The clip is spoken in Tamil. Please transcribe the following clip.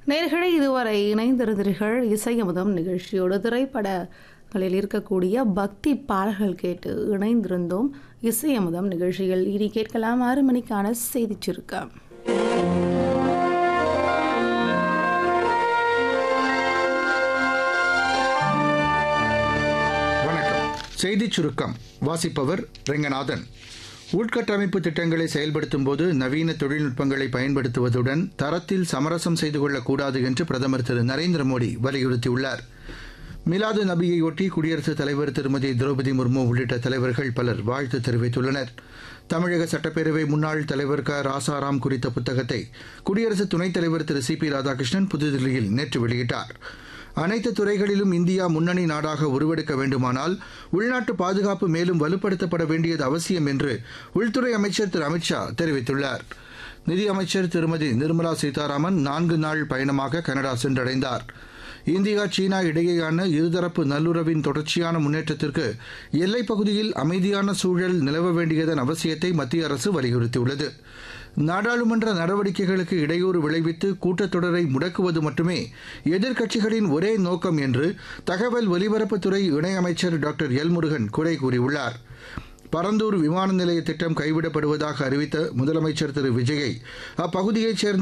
நேயர்களே இதுவரை இணைந்திருந்தீர்கள் இசையமுதம் நிகழ்ச்சியோடு. திரைப்படங்களில் இருக்கக்கூடிய பக்தி பாடல்கள் கேட்டு இணைந்திருந்தோம் இசையமுதம் நிகழ்ச்சியில். இனி கேட்கலாம் 6 மணிக்கான செய்திச் சுருக்கம். செய்திச் சுருக்கம் வாசிப்பவர் ரெங்கநாதன். உள்கட்டமைப்பு திட்டங்களை செயல்படுத்தும் போது நவீன தொழில்நுட்பங்களை பயன்படுத்துவதுடன் தரத்தில் சமரசம் செய்து கொள்ளக்கூடாது என்று பிரதமர் திரு நரேந்திர மோடி வலியுறுத்தியுள்ளார். மிலாது நபியையொட்டி குடியரசுத் தலைவர் திருமதி திரௌபதி முர்மு உள்ளிட்ட தலைவர்கள் பலர் வாழ்த்து தெரிவித்துள்ளனர். தமிழக சட்டப்பேரவை முன்னாள் தலைவர் க ராசாராம் குறித்த புத்தகத்தை குடியரசு துணைத் தலைவர் திரு சி பி ராதாகிருஷ்ணன் புதுதில்லியில் நேற்று வெளியிட்டார். அனைத்து துறைகளிலும் இந்தியா முன்னணி நாடாக உருவெடுக்க வேண்டுமானால் உள்நாட்டு பாதுகாப்பு மேலும் வலுப்படுத்தப்பட வேண்டியது அவசியம் என்று உள்துறை அமைச்சர் திரு அமித்ஷா தெரிவித்துள்ளார். நிதியமைச்சர் திருமதி நிர்மலா சீதாராமன் 4 நாள் பயணமாக கனடா சென்றடைந்தார். இந்தியா சீனா இடையேயான இருதரப்பு நல்லுறவின் தொடர்ச்சியான முன்னேற்றத்திற்கு எல்லைப் பகுதியில் அமைதியான சூழல் நிலவ வேண்டியதன் அவசியத்தை மத்திய அரசு வலியுறுத்தியுள்ளது. நாடாளுமன்ற நடவடிக்கைகளுக்கு இடையூறு விளைவித்து கூட்டத்தொடரை முடக்குவது மட்டுமே எதிர்க்கட்சிகளின் ஒரே நோக்கம் என்று தகவல் ஒலிபரப்புத்துறை இணையமைச்சர் டாக்டர் எல் முருகன் குறை கூறியுள்ளார். பரந்தூர் விமான நிலைய திட்டம் கைவிடப்படுவதாக அறிவித்த முதலமைச்சர் திரு விஜயை அப்பகுதியைச் சேர்ந்த